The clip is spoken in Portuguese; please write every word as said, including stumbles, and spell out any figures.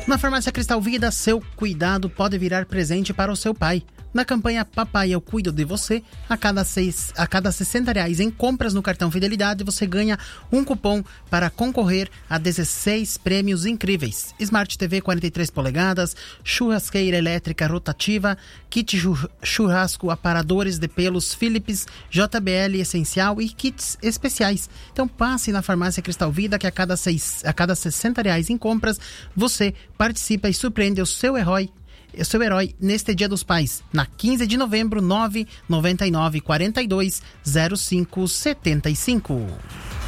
Na Farmácia Cristal Vida, seu cuidado pode virar presente para o seu pai. Na campanha Papai Eu Cuido de Você, a cada, seis, a cada sessenta reais em compras no cartão Fidelidade, você ganha um cupom para concorrer a dezesseis prêmios incríveis. Smart T V quarenta e três polegadas, churrasqueira elétrica rotativa, kit churrasco aparadores de pelos Philips, J B L essencial e kits especiais. Então passe na Farmácia Cristal Vida que a cada, seis, a cada sessenta reais em compras, você participa e surpreende o seu herói o seu herói neste Dia dos Pais, na quinze de novembro, nove nove nove, quarenta e dois, zero cinco setenta e cinco.